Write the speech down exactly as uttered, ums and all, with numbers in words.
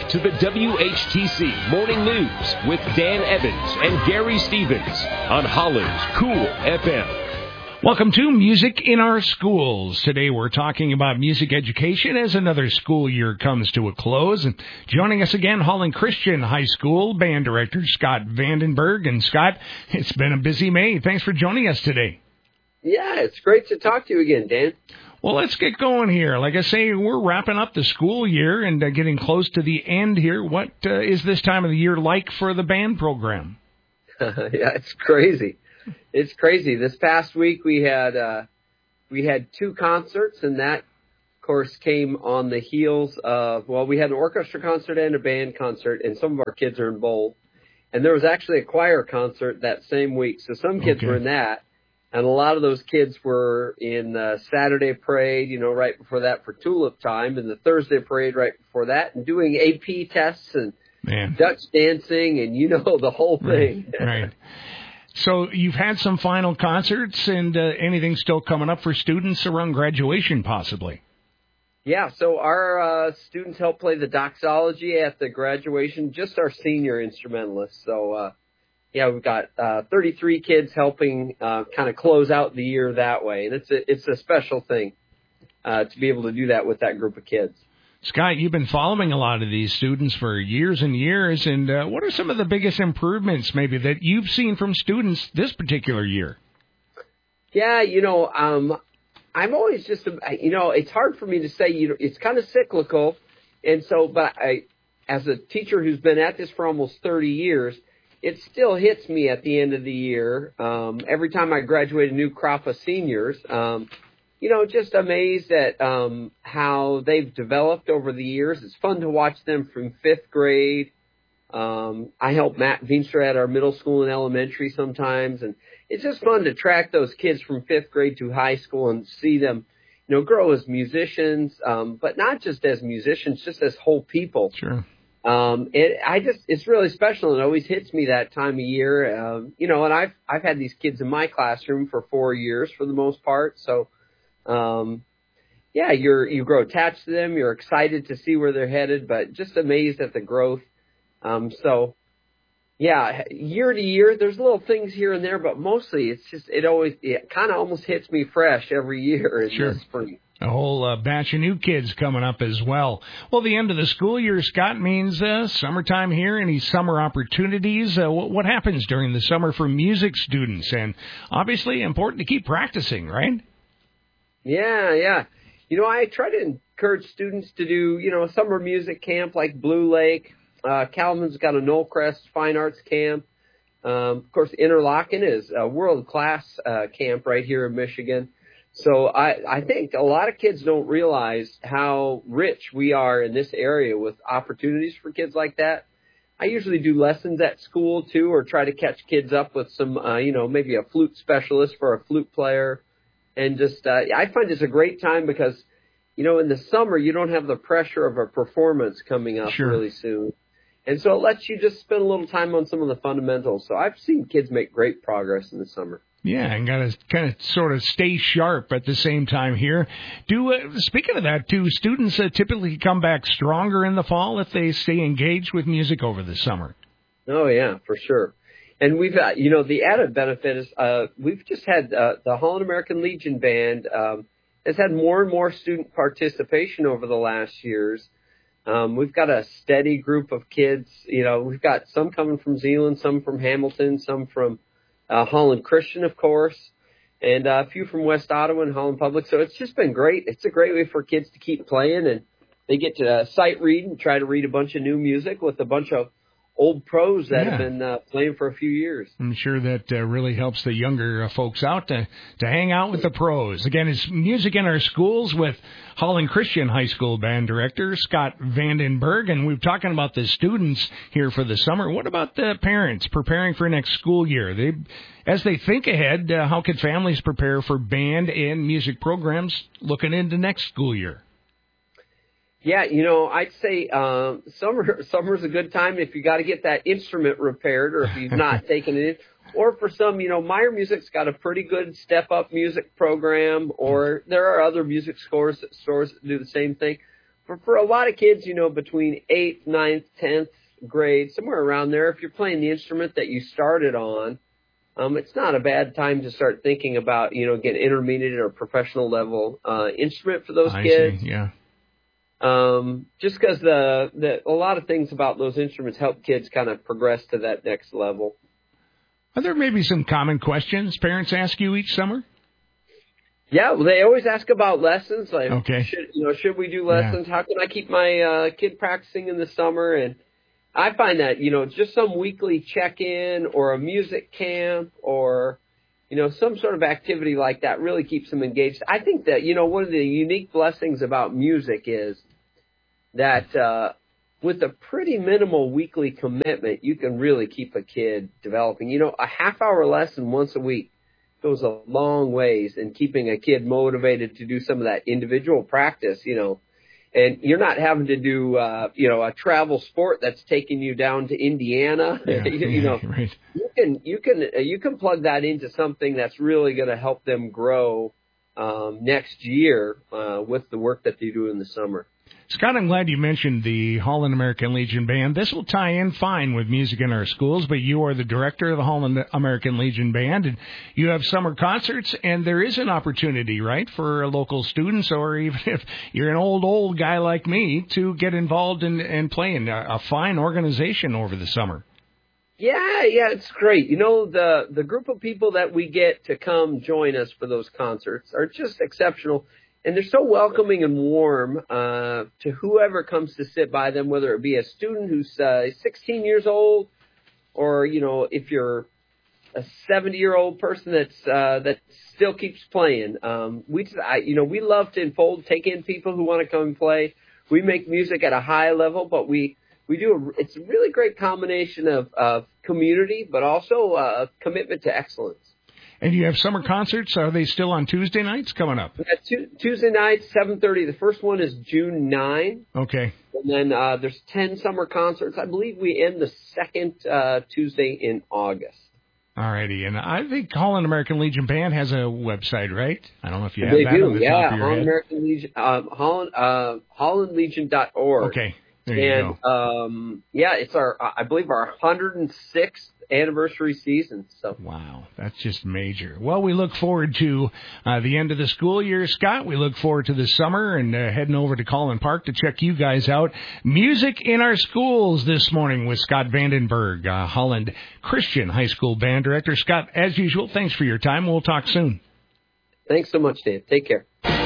to the W H T C Morning News with Dan Evans and Gary Stevens on Holland's Cool F M. Welcome to Music in Our Schools. Today we're talking about music education as another school year comes to a close. And joining us again, Holland Christian High School Band Director Scott Vandenberg. And Scott, it's been a busy May. Thanks for joining us today. Yeah, it's great to talk to you again, Dan. Well, let's get going here. Like I say, we're wrapping up the school year and uh, getting close to the end here. What uh, is this time of the year like for the band program? Yeah, it's crazy. It's crazy. This past week we had uh, we had two concerts, and that, of course, came on the heels of, well, we had an orchestra concert and a band concert, and some of our kids are in both. And there was actually a choir concert that same week, so some kids Okay. were in that. And a lot of those kids were in the Saturday parade, you know, right before that for Tulip Time, and the Thursday parade right before that, and doing A P tests and Man. Dutch dancing, and you know the whole thing. Right. right. So you've had some final concerts, and uh, anything still coming up for students around graduation, possibly? Yeah, so our uh, students help play the doxology at the graduation, just our senior instrumentalists. So, uh, yeah, we've got uh, thirty-three kids helping uh, kind of close out the year that way. And it's a, it's a special thing uh, to be able to do that with that group of kids. Scott, you've been following a lot of these students for years and years, and uh, what are some of the biggest improvements maybe that you've seen from students this particular year? Yeah, you know, um, I'm always just, you know, it's hard for me to say, you know, it's kind of cyclical. And so, but I, as a teacher who's been at this for almost thirty years, it still hits me at the end of the year. Um, every time I graduate a new crop of seniors, um, you know, just amazed at um, how they've developed over the years. It's fun to watch them from fifth grade. Um, I help Matt Veenstra at our middle school and elementary sometimes, and it's just fun to track those kids from fifth grade to high school and see them, you know, grow as musicians, um, but not just as musicians, just as whole people. Sure. Um, it, I just, it's really special, and it always hits me that time of year. Um, you know, and I've, I've had these kids in my classroom for four years for the most part. So, um, yeah, you're, you grow attached to them. You're excited to see where they're headed, but just amazed at the growth. Um, so yeah, year to year, there's little things here and there, but mostly it's just, it always, it kind of almost hits me fresh every year in Sure. the spring. A whole uh, batch of new kids coming up as well. Well, the end of the school year, Scott, means uh, summertime here. Any summer opportunities? Uh, what, what happens during the summer for music students? And obviously important to keep practicing, right? Yeah, yeah. You know, I try to encourage students to do, you know, a summer music camp like Blue Lake. Uh, Calumet's got a Knollcrest Fine Arts Camp. Um, of course, Interlochen is a world-class uh, camp right here in Michigan. So I, I think a lot of kids don't realize how rich we are in this area with opportunities for kids like that. I usually do lessons at school, too, or try to catch kids up with some, uh, you know, maybe a flute specialist for a flute player. And just, uh, I find it's a great time because, you know, in the summer, you don't have the pressure of a performance coming up Sure. really soon. And so it lets you just spend a little time on some of the fundamentals. So I've seen kids make great progress in the summer. Yeah, and got to kind of sort of stay sharp at the same time here. Do uh, speaking of that, do students uh, typically come back stronger in the fall if they stay engaged with music over the summer? Oh, yeah, for sure. And we've, uh, you know, the added benefit is uh, we've just had uh, the Holland American Legion Band um, has had more and more student participation over the last years. Um, we've got a steady group of kids. You know, we've got some coming from Zeeland, some from Hamilton, some from uh, Holland Christian, of course, and uh, a few from West Ottawa and Holland Public. So it's just been great. It's a great way for kids to keep playing, and they get to uh, sight read and try to read a bunch of new music with a bunch of old pros that Yeah. have been uh, playing for a few years. I'm sure that uh, really helps the younger uh, folks out to, to hang out with the pros. Again, it's Music in Our Schools with Holland Christian High School Band Director Scott Vandenberg, and we're talking about the students here for the summer. What about the parents preparing for next school year? They, as they think ahead, uh, how can families prepare for band and music programs looking into next school year? Yeah, you know, I'd say um, summer summer's a good time if you got to get that instrument repaired, or if you've not taken it in. Or for some, you know, Meyer Music's got a pretty good step-up music program, or there are other music stores, stores that do the same thing. for, for a lot of kids, you know, between eighth, ninth, tenth grade, somewhere around there, if you're playing the instrument that you started on, um, it's not a bad time to start thinking about, you know, get intermediate or professional level uh, instrument for those I kids. See, yeah. Um, just because the, the a lot of things about those instruments help kids kind of progress to that next level. Are there maybe some common questions parents ask you each summer? Yeah, well, they always ask about lessons. Like, okay. should, you know, should we do lessons? Yeah. How can I keep my uh, kid practicing in the summer? And I find that, you know, just some weekly check-in or a music camp or, you know, some sort of activity like that really keeps them engaged. I think that, you know, one of the unique blessings about music is that uh, with a pretty minimal weekly commitment, you can really keep a kid developing. You know, a half-hour lesson once a week goes a long ways in keeping a kid motivated to do some of that individual practice, you know. And you're not having to do, uh, you know, a travel sport that's taking you down to Indiana. Yeah, you, yeah, you know, right. you can you can uh, you can plug that into something that's really going to help them grow um, next year uh, with the work that they do in the summer. Scott, I'm glad you mentioned the Holland American Legion Band. This will tie in fine with Music in Our Schools, but you are the director of the Holland American Legion Band, and you have summer concerts, and there is an opportunity, right, for local students, or even if you're an old, old guy like me, to get involved in, and play in a, a fine organization over the summer. Yeah, yeah, it's great. You know, the, the group of people that we get to come join us for those concerts are just exceptional. And they're so welcoming and warm uh, to whoever comes to sit by them, whether it be a student who's uh, sixteen years old, or you know, if you're a seventy-year-old person that's uh, that still keeps playing. Um, we, just, I, you know, we love to enfold, take in people who want to come and play. We make music at a high level, but we we do. A, it's a really great combination of, of community, but also uh, commitment to excellence. And you have summer concerts. Are they still on Tuesday nights coming up? We got two, Tuesday nights, seven thirty. The first one is June ninth. Okay. And then uh, there's ten summer concerts. I believe we end the second uh, Tuesday in August. All righty. And I think Holland American Legion Band has a website, right? I don't know if you have they that do, on the yeah. top of your Holland head. American Legion, um, Holland, uh, holland legion dot org. Okay. There you and, go. um, yeah, it's our, I believe, our one hundred sixth anniversary season. So wow, that's just major. Well, we look forward to uh, the end of the school year, Scott. We look forward to the summer and uh, heading over to Collin Park to check you guys out. Music in Our Schools this morning with Scott Vandenberg, uh, Holland Christian High School Band Director. Scott, as usual, thanks for your time. We'll talk soon. Thanks so much, Dan. Take care.